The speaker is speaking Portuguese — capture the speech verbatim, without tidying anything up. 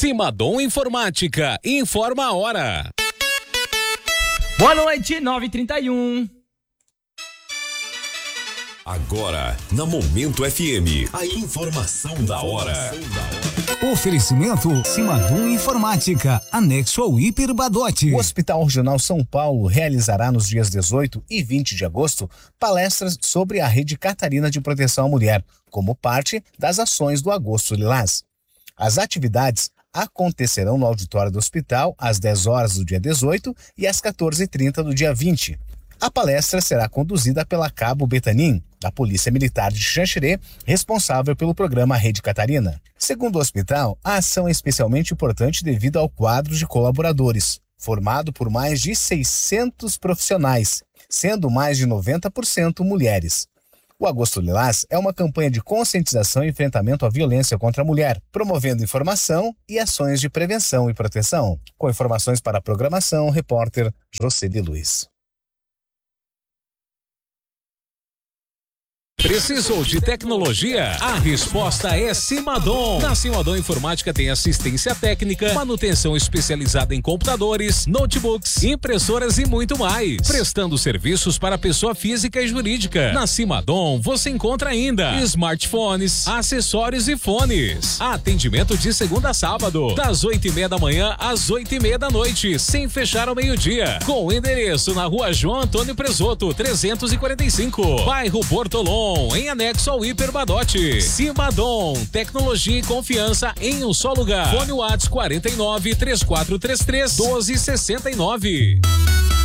Simadom Informática, informa a hora. Boa noite, nove e trinta e um. Agora, na Momento F M, a informação da hora. Oferecimento Simadom Informática, anexo ao Hiper Badote. O Hospital Regional São Paulo realizará nos dias dezoito e vinte de agosto palestras sobre a Rede Catarina de Proteção à Mulher, como parte das ações do Agosto Lilás. As atividades acontecerão no auditório do hospital às dez horas do dia dezoito e às quatorze e trinta do dia vinte. A palestra será conduzida pela Cabo Betanin, da Polícia Militar de Xanxerê, responsável pelo programa Rede Catarina. Segundo o hospital, a ação é especialmente importante devido ao quadro de colaboradores, formado por mais de seiscentos profissionais, sendo mais de noventa por cento mulheres. O Agosto Lilás é uma campanha de conscientização e enfrentamento à violência contra a mulher, promovendo informação e ações de prevenção e proteção. Com informações para a programação, repórter José de Luiz. Precisou de tecnologia? A resposta é Simadom. Na Simadom Informática tem assistência técnica, manutenção especializada em computadores, notebooks, impressoras e muito mais. Prestando serviços para pessoa física e jurídica. Na Simadom você encontra ainda smartphones, acessórios e fones. Atendimento de segunda a sábado, das oito e meia da manhã às oito e meia da noite, sem fechar ao meio-dia. Com o endereço na Rua João Antônio Presoto, trezentos e quarenta e cinco, bairro Bortolom, em anexo ao Hiper Badote. Simadom, tecnologia e confiança em um só lugar. Fone WhatsApp quarenta e nove, três quatro três três, doze sessenta e nove.